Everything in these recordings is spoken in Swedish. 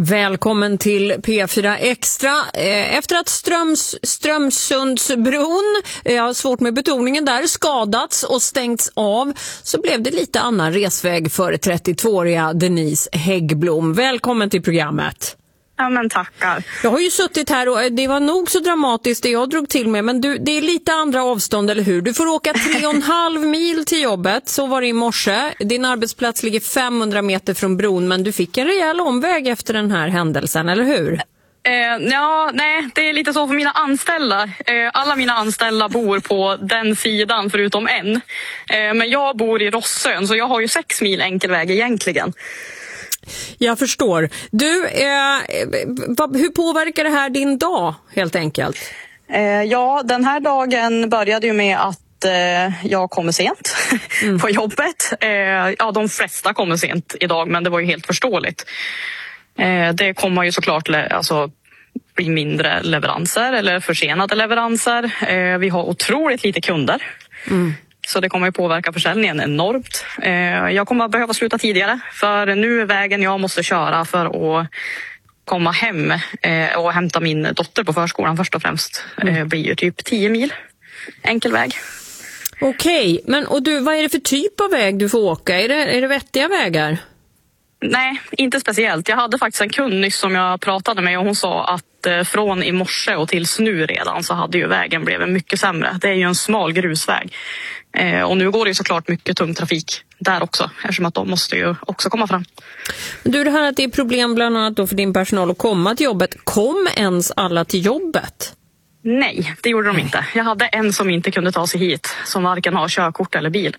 Välkommen till P4 Extra. Efter att Strömsundsbron, jag har svårt med betoningen där, skadats och stängts av, så blev det lite annan resväg för 32-åriga Denise Häggblom. Välkommen till programmet. Ja, men tackar. Jag har ju suttit här och det var nog så dramatiskt det jag drog till med, men det är lite andra avstånd, eller hur? Du får åka 3,5 mil till jobbet, så var det i morse. Din arbetsplats ligger 500 meter från bron, men du fick en rejäl omväg efter den här händelsen, eller hur? Nej, det är lite så för mina anställda. Alla mina anställda bor på den sidan förutom en. Men jag bor i Rossön, så jag har ju 6 mil enkelväg egentligen. Jag förstår. Du, hur påverkar det här din dag helt enkelt? Ja, den här dagen började ju med att jag kommer sent på jobbet. De flesta kommer sent idag, men det var ju helt förståeligt. Det kommer ju såklart bli mindre leveranser eller försenade leveranser. Vi har otroligt lite kunder. Så det kommer ju påverka försäljningen enormt. Jag kommer att behöva sluta tidigare, för nu är vägen jag måste köra för att komma hem och hämta min dotter på förskolan först och främst. Blir ju typ 10 mil enkel väg. Okej, men och du, vad är det för typ av väg du får åka? Är det vettiga vägar? Nej, inte speciellt. Jag hade faktiskt en kund nyss som jag pratade med och hon sa att från i morse och tills nu redan så hade ju vägen blivit mycket sämre. Det är ju en smal grusväg. Och nu går det ju såklart mycket tung trafik där också, eftersom att de måste ju också komma fram. Du, det här att det är problem bland annat då för din personal att komma till jobbet. Kom ens alla till jobbet? Nej, det gjorde de inte. Jag hade en som inte kunde ta sig hit, som varken har körkort eller bil.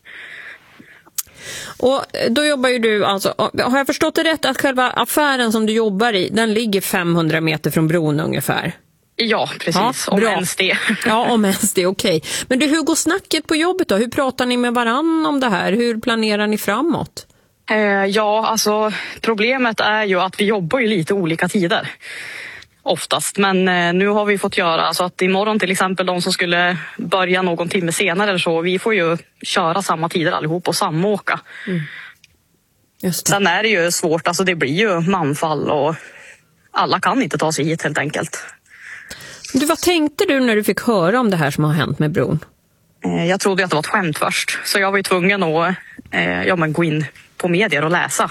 Och då jobbar ju du, alltså, har jag förstått det rätt att själva affären som du jobbar i, den ligger 500 meter från bron ungefär? Ja, precis. Ja, om ens det. Ja, om ens det, okej. Men du, hur går snacket på jobbet då? Hur pratar ni med varann om det här? Hur planerar ni framåt? Problemet är ju att vi jobbar ju lite olika tider. Oftast, men nu har vi fått göra så att imorgon till exempel de som skulle börja någon timme senare eller så, vi får ju köra samma tider allihop och samåka. Just det. Sen är det ju svårt, alltså det blir ju manfall och alla kan inte ta sig hit helt enkelt. Du, vad tänkte du när du fick höra om det här som har hänt med bron? Jag trodde att det var ett skämt först, så jag var ju tvungen att gå in på medier och läsa.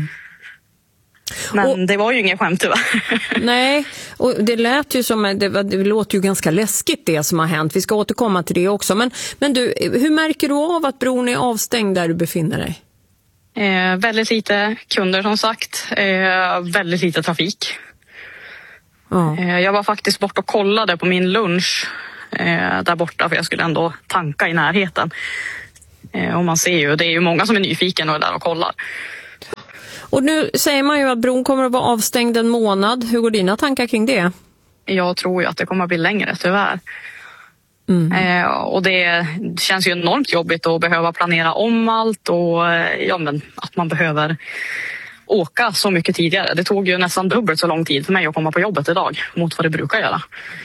Men det var ju ingen skämt tyvärr. Nej, och det lät ju som det låter ju ganska läskigt det som har hänt. Vi ska återkomma till det också. Men du, hur märker du av att bron är avstängd där du befinner dig? Väldigt lite kunder som sagt. Väldigt lite trafik. Jag var faktiskt bort och kollade på min lunch där borta, för jag skulle ändå tanka i närheten. Och man ser ju, det är ju många som är nyfiken och är där och kollar. Och nu säger man ju att bron kommer att vara avstängd en månad. Hur går dina tankar kring det? Jag tror ju att det kommer att bli längre, tyvärr. Och det känns ju enormt jobbigt att behöva planera om allt och att man behöver åka så mycket tidigare. Det tog ju nästan dubbelt så lång tid för mig att komma på jobbet idag mot vad det brukar göra.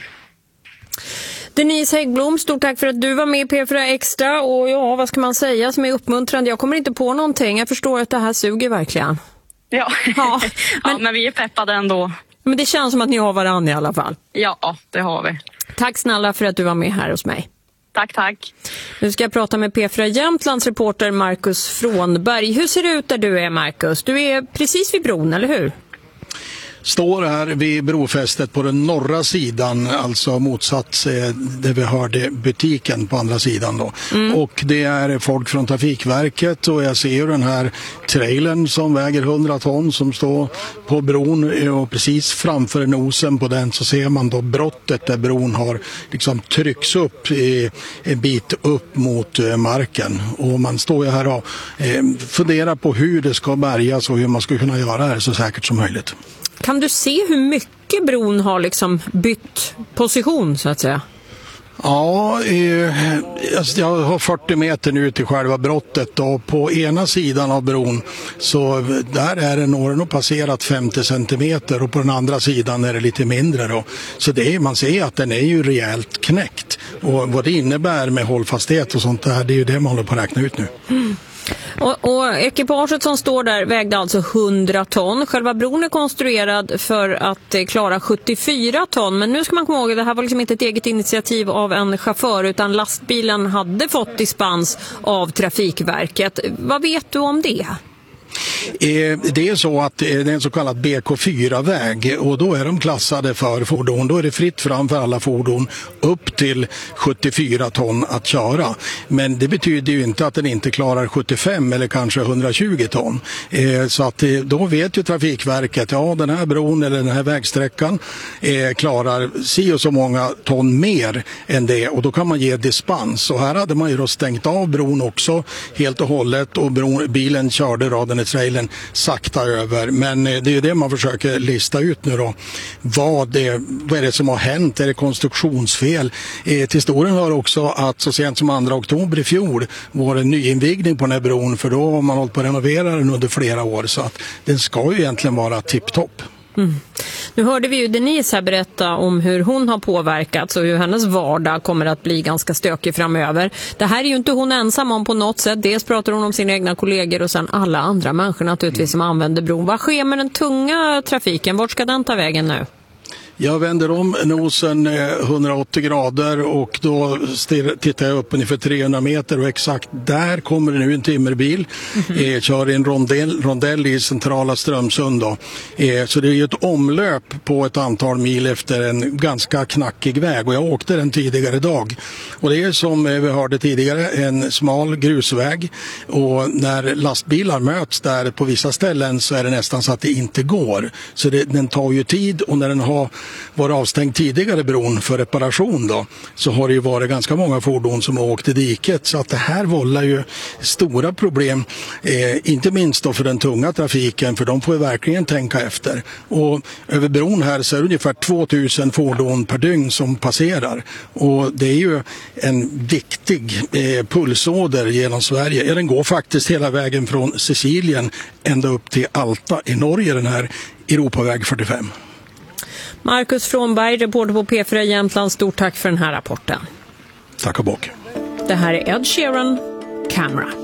Denise Häggblom, stort tack för att du var med i P4 Extra. Och ja, vad ska man säga som är uppmuntrande? Jag kommer inte på någonting. Jag förstår att det här suger verkligen. Ja. Men vi är peppade ändå. Men det känns som att ni har varann i alla fall. Ja, det har vi. Tack snälla för att du var med här hos mig. Tack. Nu ska jag prata med P4 Jämtlands reporter Marcus Frånberg. Hur ser det ut där du är, Marcus? Du är precis vid bron, eller hur? Står här vid brofästet på den norra sidan, alltså motsatt där vi hörde butiken på andra sidan då. Och det är folk från Trafikverket och jag ser ju den här trailern som väger 100 ton som står på bron, och precis framför nosen på den så ser man då brottet där bron har liksom trycks upp en bit upp mot marken, och man står ju här och funderar på hur det ska bärgas och hur man ska kunna göra det här så säkert som möjligt. Kan du se hur mycket bron har liksom bytt position så att säga? Ja, jag har 40 meter nu till själva brottet, och på ena sidan av bron så där är det nog passerat 50 centimeter och på den andra sidan är det lite mindre då. Så man ser att den är ju rejält knäckt, och vad det innebär med hållfasthet och sånt där, det är ju det man håller på att räkna ut nu. Och ekipaget som står där vägde alltså 100 ton. Själva bron är konstruerad för att klara 74 ton. Men nu ska man komma ihåg att det här var liksom inte ett eget initiativ av en chaufför, utan lastbilen hade fått dispens av Trafikverket. Vad vet du om det? Det är så att det är en så kallad BK4-väg och då är de klassade för fordon. Då är det fritt fram för alla fordon upp till 74 ton att köra. Men det betyder ju inte att den inte klarar 75 eller kanske 120 ton. Så att då vet ju Trafikverket, ja den här bron eller den här vägsträckan klarar si och så många ton mer än det, och då kan man ge dispens. Och här hade man ju då stängt av bron också helt och hållet och bilen körde raden i trailern sakta över. Men det är ju det man försöker lista ut nu då. Vad är det som har hänt? Är det konstruktionsfel? Till historien hör också att så sent som 2 oktober i fjol var en nyinvigning på den här bron, för då har man hållit på att renovera den under flera år, så att den ska ju egentligen vara tipptopp. Mm. Nu hörde vi ju Denise här berätta om hur hon har påverkats och hur hennes vardag kommer att bli ganska stökig framöver. Det här är ju inte hon ensam om på något sätt. Dels pratar hon om sina egna kollegor och sen alla andra människor naturligtvis som använder bron. Vad sker med den tunga trafiken? Vart ska den ta vägen nu? Jag vänder om nosen 180 grader och då tittar jag upp ungefär 300 meter och exakt där kommer det nu en timmerbil. Kör i en rondell i centrala Strömsund då. Så det är ju ett omlöp på ett antal mil efter en ganska knackig väg, och jag åkte den tidigare idag. Och det är som vi hörde tidigare en smal grusväg, och när lastbilar möts där på vissa ställen så är det nästan så att det inte går. Så den tar ju tid, och när den har var avstängd tidigare bron för reparation då, så har det ju varit ganska många fordon som har åkt i diket, så att det här vållar ju stora problem, inte minst då för den tunga trafiken, för de får ju verkligen tänka efter. Och över bron här så är det ungefär 2000 fordon per dygn som passerar, och det är ju en viktig pulsåder genom Sverige. Ja, den går faktiskt hela vägen från Sicilien ända upp till Alta i Norge, den här Europaväg 45. Marcus Frånberg, reporter på P4 Jämtland, stort tack för den här rapporten. Tack och bock. Det här är Ed Sheeran, Camera.